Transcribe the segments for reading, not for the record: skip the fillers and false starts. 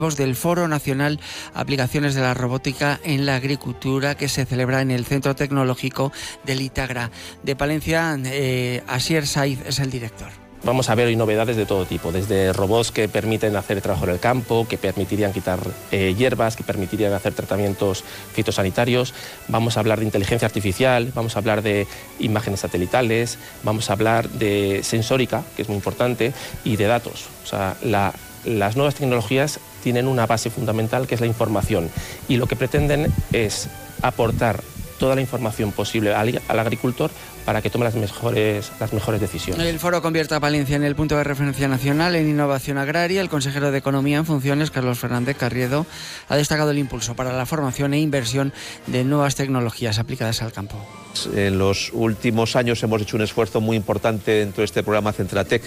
del Foro Nacional Aplicaciones de la Robótica en la Agricultura, que se celebra en el Centro Tecnológico del Itagra de Palencia. Asier Saiz es el director. Vamos a ver hoy novedades de todo tipo, desde robots que permiten hacer trabajo en el campo, que permitirían quitar hierbas, que permitirían hacer tratamientos fitosanitarios. Vamos a hablar de inteligencia artificial, vamos a hablar de imágenes satelitales, vamos a hablar de sensórica, que es muy importante, y de datos. O sea, las nuevas tecnologías tienen una base fundamental, que es la información, y lo que pretenden es aportar toda la información posible al agricultor para que tome las mejores decisiones. El foro convierte a Palencia en el punto de referencia nacional en innovación agraria. El consejero de Economía en funciones, Carlos Fernández Carriedo, ha destacado el impulso para la formación e inversión de nuevas tecnologías aplicadas al campo. En los últimos años hemos hecho un esfuerzo muy importante dentro de este programa Centratec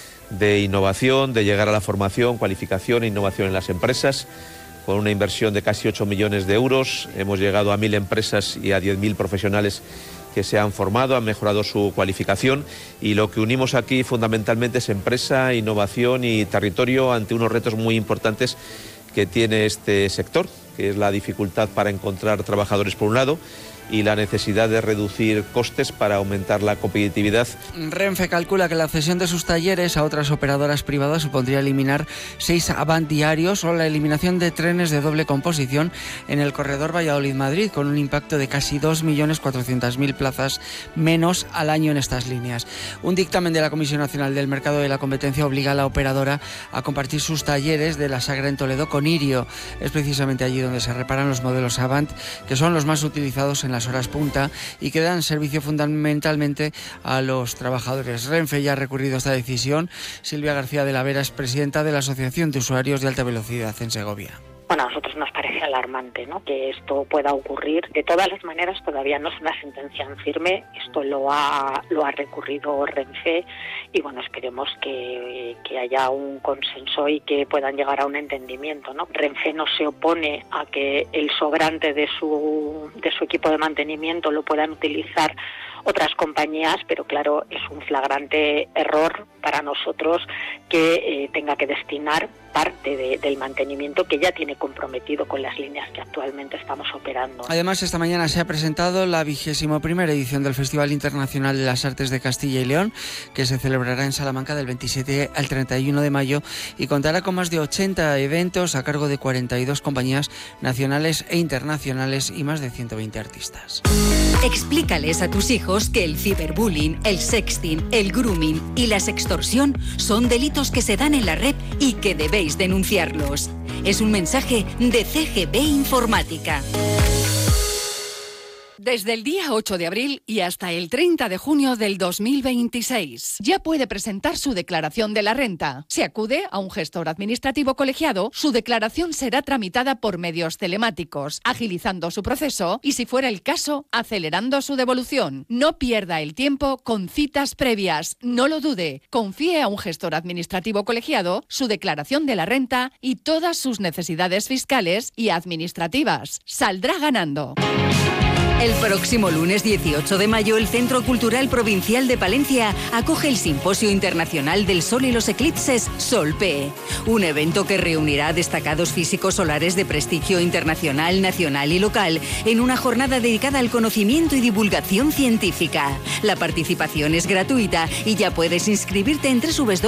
de innovación, de llegar a la formación, cualificación e innovación en las empresas. Con una inversión de casi 8 millones de euros, hemos llegado a 1.000 empresas y a 10.000 profesionales que se han formado, han mejorado su cualificación, y lo que unimos aquí fundamentalmente es empresa, innovación y territorio ante unos retos muy importantes que tiene este sector, que es la dificultad para encontrar trabajadores por un lado y la necesidad de reducir costes para aumentar la competitividad. Renfe calcula que la cesión de sus talleres a otras operadoras privadas supondría eliminar 6 Avant diarios o la eliminación de trenes de doble composición en el corredor Valladolid-Madrid, con un impacto de casi 2.400.000 plazas menos al año en estas líneas. Un dictamen de la Comisión Nacional del Mercado de la Competencia obliga a la operadora a compartir sus talleres de la Sagra en Toledo con Irio. Es precisamente allí donde se reparan los modelos Avant, que son los más utilizados en las horas punta y que dan servicio fundamentalmente a los trabajadores. Renfe ya ha recurrido a esta decisión. Silvia García de la Vera es presidenta de la Asociación de Usuarios de Alta Velocidad en Segovia. Bueno, a nosotros nos parece alarmante, ¿no?, que esto pueda ocurrir. De todas las maneras, todavía no es una sentencia en firme. Esto lo ha recurrido Renfe y, bueno, esperemos que haya un consenso y que puedan llegar a un entendimiento, ¿no? Renfe no se opone a que el sobrante de su equipo de mantenimiento lo puedan utilizar otras compañías, pero claro, es un flagrante error para nosotros que tenga que destinar parte del mantenimiento que ya tiene comprometido con las líneas que actualmente estamos operando. Además, esta mañana se ha presentado la 21ª edición del Festival Internacional de las Artes de Castilla y León, que se celebrará en Salamanca del 27 al 31 de mayo y contará con más de 80 eventos a cargo de 42 compañías nacionales e internacionales y más de 120 artistas. Explícales a tus hijos que el ciberbullying, el sexting, el grooming y la sextorsión son delitos que se dan en la red y que debéis denunciarlos. Es un mensaje de CGB Informática. Desde el día 8 de abril y hasta el 30 de junio del 2026. Ya puede presentar su declaración de la renta. Si acude a un gestor administrativo colegiado, su declaración será tramitada por medios telemáticos, agilizando su proceso y, si fuera el caso, acelerando su devolución. No pierda el tiempo con citas previas. No lo dude. Confíe a un gestor administrativo colegiado su declaración de la renta y todas sus necesidades fiscales y administrativas. Saldrá ganando. El próximo lunes 18 de mayo, el Centro Cultural Provincial de Palencia acoge el Simposio Internacional del Sol y los Eclipses SOLPE, un evento que reunirá a destacados físicos solares de prestigio internacional, nacional y local en una jornada dedicada al conocimiento y divulgación científica. La participación es gratuita y ya puedes inscribirte en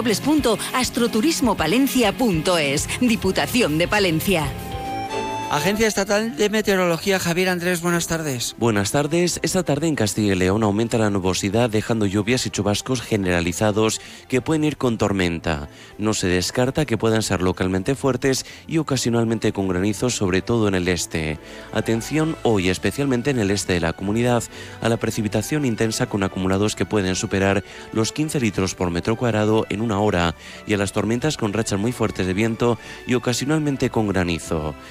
www.astroturismopalencia.es, Diputación de Palencia. Agencia Estatal de Meteorología, Javier Andrés, buenas tardes. Buenas tardes. Esta tarde en Castilla y León aumenta la nubosidad, dejando lluvias y chubascos generalizados que pueden ir con tormenta. No se descarta que puedan ser localmente fuertes y ocasionalmente con granizo, sobre todo en el este. Atención hoy, especialmente en el este de la comunidad, a la precipitación intensa con acumulados que pueden superar los 15 litros por metro cuadrado en una hora y a las tormentas con rachas muy fuertes de viento y ocasionalmente con granizo. Mañana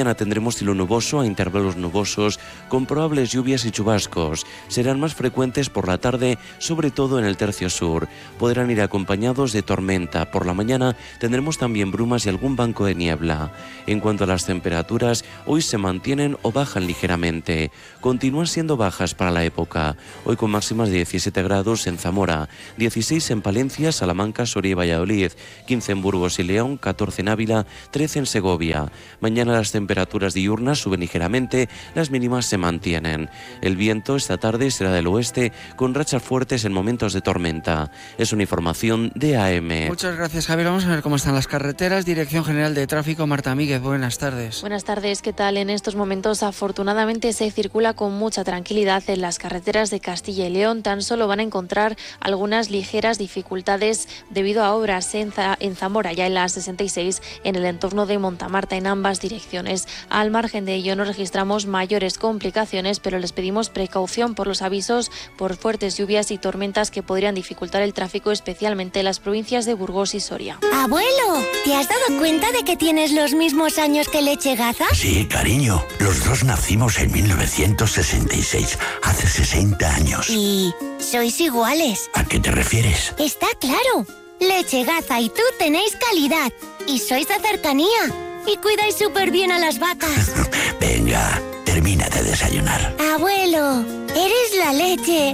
mañana tendremos cielo nuboso a intervalos nubosos con probables lluvias y chubascos. Serán más frecuentes por la tarde, sobre todo en el tercio sur. Podrán ir acompañados de tormenta. Por la mañana tendremos también brumas y algún banco de niebla. En cuanto a las temperaturas, hoy se mantienen o bajan ligeramente. Continúan siendo bajas para la época. Hoy con máximas de 17 grados en Zamora, 16 en Palencia, Salamanca, Soria y Valladolid, 15 en Burgos y León, 14 en Ávila, 13 en Segovia. Mañana las temperaturas diurnas suben ligeramente, las mínimas se mantienen. El viento esta tarde será del oeste con rachas fuertes en momentos de tormenta. Es una información de AM. Muchas gracias, Javier. Vamos a ver cómo están las carreteras. Dirección General de Tráfico, Marta Míguez, buenas tardes. Buenas tardes, ¿qué tal? En estos momentos afortunadamente se circula con mucha tranquilidad en las carreteras de Castilla y León. Tan solo van a encontrar algunas ligeras dificultades debido a obras en Zamora, ya en la 66, en el entorno de Montamarta, en ambas direcciones. Al margen de ello no registramos mayores complicaciones, pero les pedimos precaución por los avisos por fuertes lluvias y tormentas que podrían dificultar el tráfico, especialmente en las provincias de Burgos y Soria. Abuelo, ¿te has dado cuenta de que tienes los mismos años que Lechegaza? Sí, cariño, los dos nacimos en 1966, hace 60 años. ¿Y sois iguales? ¿A qué te refieres? Está claro. Lechegaza y tú tenéis calidad y sois de cercanía y cuidáis súper bien a las vacas. Venga, termina de desayunar. Abuelo, eres la leche.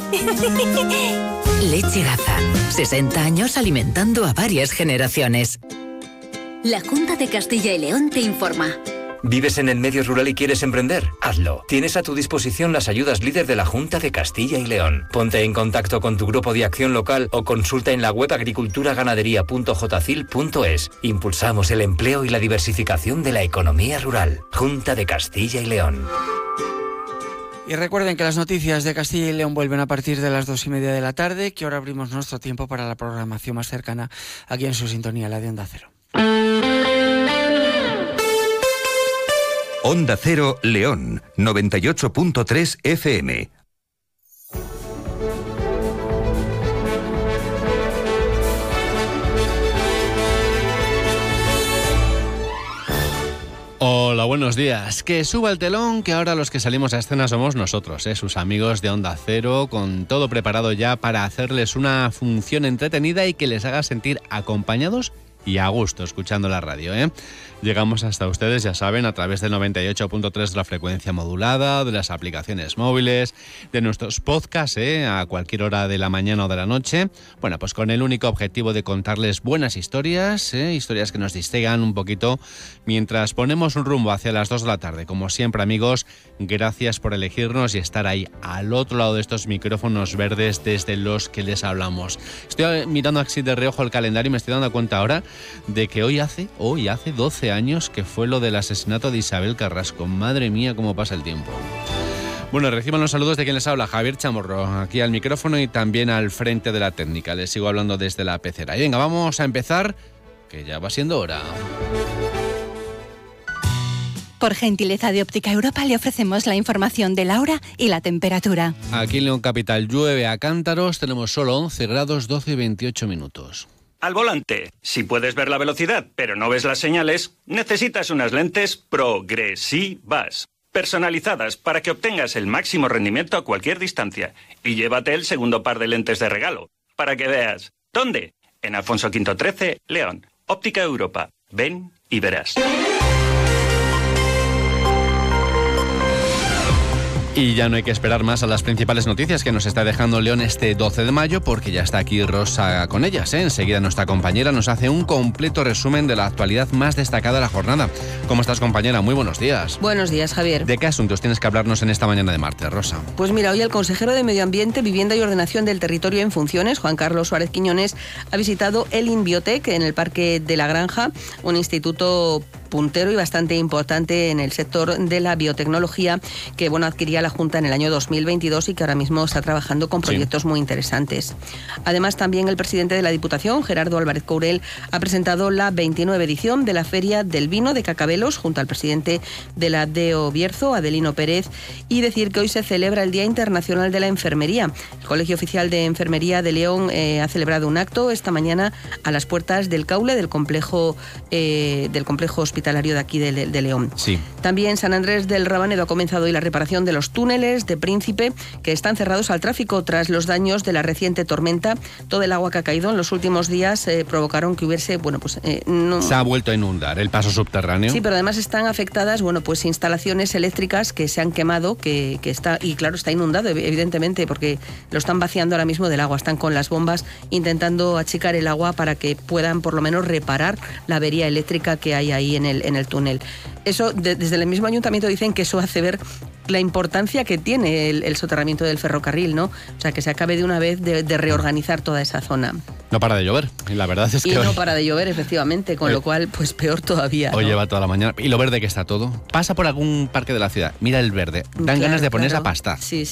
Lechegaza, 60 años alimentando a varias generaciones. La Junta de Castilla y León te informa. ¿Vives en el medio rural y quieres emprender? Hazlo. Tienes a tu disposición las ayudas líder de la Junta de Castilla y León. Ponte en contacto con tu grupo de acción local o consulta en la web agriculturaganadería.jcil.es. Impulsamos el empleo y la diversificación de la economía rural. Junta de Castilla y León. Y recuerden que las noticias de Castilla y León vuelven a partir de las 2:30 de la tarde, que ahora abrimos nuestro tiempo para la programación más cercana aquí en su sintonía, la de Onda Cero. Onda Cero León, 98.3 FM. Hola, buenos días. Que suba el telón, que ahora los que salimos a escena somos nosotros, sus amigos de Onda Cero, con todo preparado ya para hacerles una función entretenida y que les haga sentir acompañados y a gusto escuchando la radio, Llegamos hasta ustedes, ya saben, a través del 98.3 de la frecuencia modulada, de las aplicaciones móviles, de nuestros podcasts, a cualquier hora de la mañana o de la noche. Bueno, pues con el único objetivo de contarles buenas historias, historias que nos distraigan un poquito mientras ponemos un rumbo hacia las 2 de la tarde. Como siempre, amigos, gracias por elegirnos y estar ahí al otro lado de estos micrófonos verdes desde los que les hablamos. Estoy mirando así de reojo el calendario y me estoy dando cuenta ahora de que hoy hace 12 años que fue lo del asesinato de Isabel Carrasco. Madre mía, cómo pasa el tiempo. Bueno, reciban los saludos de quien les habla, Javier Chamorro, aquí al micrófono y también al frente de la técnica. Les sigo hablando desde la pecera. Y venga, vamos a empezar, que ya va siendo hora. Por gentileza de Óptica Europa le ofrecemos la información de la hora y la temperatura. Aquí en León Capital llueve a cántaros, tenemos solo 11 grados, 12 y 28 minutos. Al volante, si puedes ver la velocidad pero no ves las señales, necesitas unas lentes progresivas, personalizadas para que obtengas el máximo rendimiento a cualquier distancia. Y llévate el segundo par de lentes de regalo, para que veas. ¿Dónde? En Alfonso V 13, León. Óptica Europa. Ven y verás. Y ya no hay que esperar más a las principales noticias que nos está dejando León este 12 de mayo, porque ya está aquí Rosa con ellas. Enseguida nuestra compañera nos hace un completo resumen de la actualidad más destacada de la jornada. ¿Cómo estás, compañera? Muy buenos días. Buenos días, Javier. ¿De qué asuntos tienes que hablarnos en esta mañana de martes, Rosa? Pues mira, hoy el consejero de Medio Ambiente, Vivienda y Ordenación del Territorio en funciones, Juan Carlos Suárez Quiñones, ha visitado el InBiotech en el Parque de la Granja, un instituto puntero y bastante importante en el sector de la biotecnología que adquiría la Junta en el año 2022 y que ahora mismo está trabajando con proyectos muy interesantes. Además, también el presidente de la Diputación, Gerardo Álvarez Courel, ha presentado la 29 edición de la Feria del Vino de Cacabelos junto al presidente de la DEO Bierzo, Adelino Pérez, y decir que hoy se celebra el Día Internacional de la Enfermería. El Colegio Oficial de Enfermería de León ha celebrado un acto esta mañana a las puertas del Caule del complejo hospitalario hospitalario de aquí de León. Sí. También San Andrés del Rabanedo ha comenzado hoy la reparación de los túneles de Príncipe, que están cerrados al tráfico tras los daños de la reciente tormenta. Todo el agua que ha caído en los últimos días provocaron que hubiese, se ha vuelto a inundar el paso subterráneo. Sí, pero además están afectadas, instalaciones eléctricas que se han quemado, que está, y claro, está inundado, evidentemente, porque lo están vaciando ahora mismo del agua. Están con las bombas intentando achicar el agua para que puedan por lo menos reparar la avería eléctrica que hay ahí en el túnel. Eso, desde el mismo ayuntamiento dicen que eso hace ver la importancia que tiene el soterramiento del ferrocarril, ¿no? O sea, que se acabe de una vez de reorganizar toda esa zona. No para de llover, y la verdad es que no para de llover, efectivamente, con lo cual, pues peor todavía, ¿no? Hoy lleva toda la mañana. Y lo verde que está todo. Pasa por algún parque de la ciudad, mira el verde. Dan ganas de ponerse a pastar. Sí,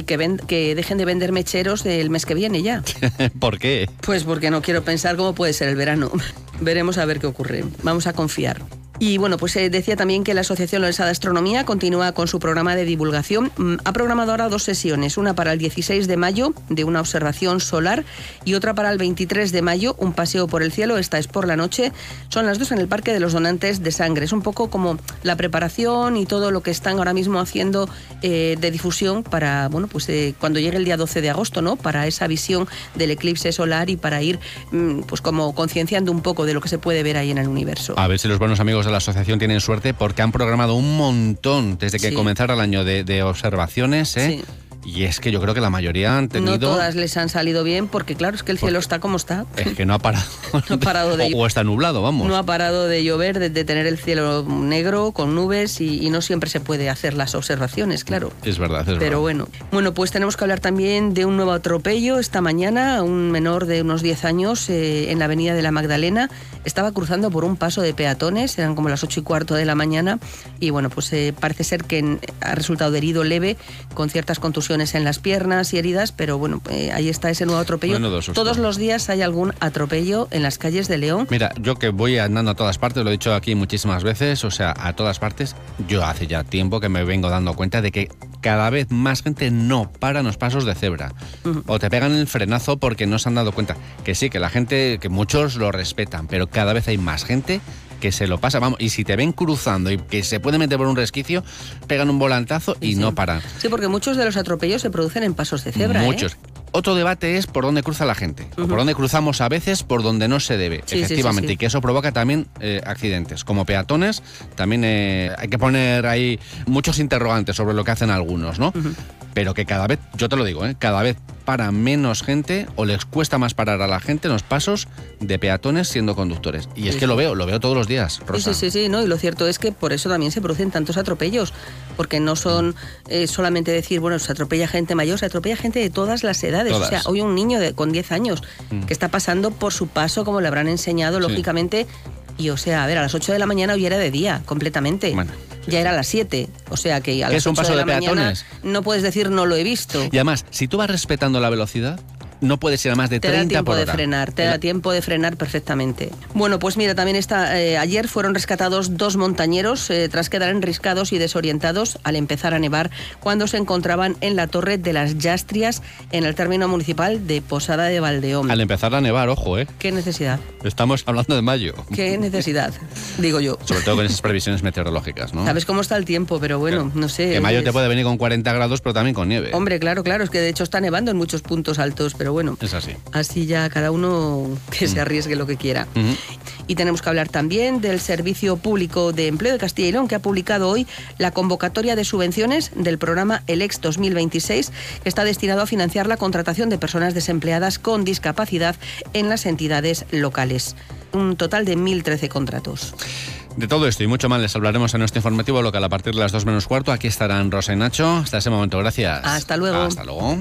que dejen de vender mecheros el mes que viene ya. ¿Por qué? Pues porque no quiero pensar cómo puede ser el verano. Veremos a ver qué ocurre. Vamos a confiar. Y decía también que la Asociación Leonesa de Astronomía continúa con su programa de divulgación. Ha programado ahora 2 sesiones, una para el 16 de mayo, de una observación solar, y otra para el 23 de mayo, un paseo por el cielo. Esta es por la noche. Son las 2 en el Parque de los Donantes de Sangre. Es un poco como la preparación y todo lo que están ahora mismo haciendo de difusión para, cuando llegue el día 12 de agosto, ¿no? Para esa visión del eclipse solar y para ir, como concienciando un poco de lo que se puede ver ahí en el universo. A ver si los buenos amigos de la asociación tienen suerte, porque han programado un montón desde que comenzara el año de observaciones, ¿eh? Sí. Y es que yo creo que la mayoría han tenido... No todas les han salido bien, porque claro, es que el cielo está como está. Es que no ha parado. No ha parado de o está nublado, vamos. No ha parado de llover, de tener el cielo negro, con nubes, y no siempre se puede hacer las observaciones, claro. Es verdad, es verdad. Pero bueno, pues tenemos que hablar también de un nuevo atropello. Esta mañana, un menor de unos 10 años en la avenida de la Magdalena estaba cruzando por un paso de peatones, eran como las 8:15 de la mañana, y parece ser que ha resultado herido leve, con ciertas contusiones en las piernas y heridas, pero ahí está ese nuevo atropello. Todos los días hay algún atropello en las calles de León. Mira, yo que voy andando a todas partes, lo he dicho aquí muchísimas veces, a todas partes, yo hace ya tiempo que me vengo dando cuenta de que cada vez más gente no para en los pasos de cebra. O te pegan el frenazo porque no se han dado cuenta. Que sí, que la gente, que muchos lo respetan, pero cada vez hay más gente que se lo pasa, vamos, y si te ven cruzando y que se puede meter por un resquicio, pegan un volantazo y no paran. Sí, porque muchos de los atropellos se producen en pasos de cebra. Muchos. Otro debate es por dónde cruza la gente, o por dónde cruzamos a veces por donde no se debe, efectivamente, y que eso provoca también accidentes. Como peatones, también hay que poner ahí muchos interrogantes sobre lo que hacen algunos, ¿no? Pero que cada vez, yo te lo digo, cada vez para menos gente o les cuesta más parar a la gente en los pasos de peatones siendo conductores. Y es que lo veo todos los días, Rosa. Sí, ¿no? Y lo cierto es que por eso también se producen tantos atropellos, porque no son solamente decir, se atropella gente mayor, se atropella gente de todas las edades. Todas. O sea, hoy un niño con 10 años que está pasando por su paso, como le habrán enseñado, lógicamente, y a las 8 de la mañana hoy era de día, completamente. Bueno. Ya era a las 7, o sea que a las 8 de la mañana no puedes decir no lo he visto. Y además, si tú vas respetando la velocidad, no puedes ir a más de 30 por hora. Te da tiempo de frenar perfectamente. Pues mira, también ayer fueron rescatados 2 montañeros tras quedar enriscados y desorientados al empezar a nevar cuando se encontraban en la Torre de las Yastrias, en el término municipal de Posada de Valdeón. Al empezar a nevar, ojo, ¿Qué necesidad? Estamos hablando de mayo. ¿Qué necesidad? Digo yo. Sobre todo con esas previsiones meteorológicas, ¿no? Sabes cómo está el tiempo, pero bueno, no sé. Que mayo te puede venir con 40 grados, pero también con nieve. Hombre, claro, es que de hecho está nevando en muchos puntos altos, pero bueno. Es así. Así ya cada uno que se arriesgue lo que quiera. Y tenemos que hablar también del Servicio Público de Empleo de Castilla y León, que ha publicado hoy la convocatoria de subvenciones del programa ELEX 2026, que está destinado a financiar la contratación de personas desempleadas con discapacidad en las entidades locales. Un total de 1.013 contratos. De todo esto y mucho más les hablaremos en nuestro informativo local a partir de las 2:15. Aquí estarán Rosa y Nacho. Hasta ese momento, gracias. Hasta luego. Hasta luego.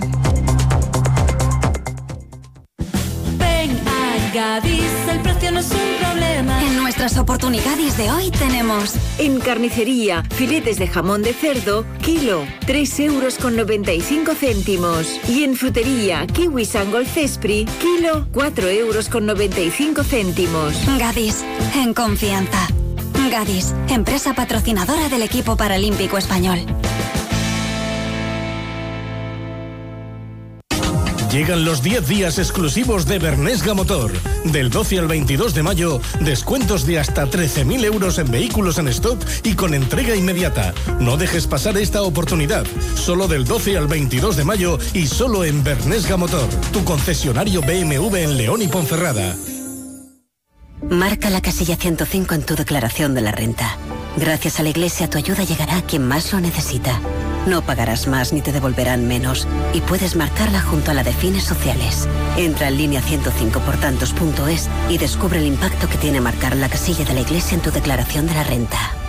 Gadis, el precio no es un problema. En nuestras oportunidades de hoy tenemos: en carnicería, filetes de jamón de cerdo, kilo, 3,95 €. Y en frutería, kiwis Angol Cespri, kilo, 4,95 €. Gadis, en confianza. Gadis, empresa patrocinadora del equipo paralímpico español. Llegan los 10 días exclusivos de Bernesga Motor. Del 12 al 22 de mayo, descuentos de hasta 13.000 euros en vehículos en stock y con entrega inmediata. No dejes pasar esta oportunidad. Solo del 12 al 22 de mayo y solo en Bernesga Motor, tu concesionario BMW en León y Ponferrada. Marca la casilla 105 en tu declaración de la renta. Gracias a la Iglesia, tu ayuda llegará a quien más lo necesita. No pagarás más ni te devolverán menos. Y puedes marcarla junto a la de fines sociales. Entra en línea 105portantos.es y descubre el impacto que tiene marcar la casilla de la Iglesia en tu declaración de la renta.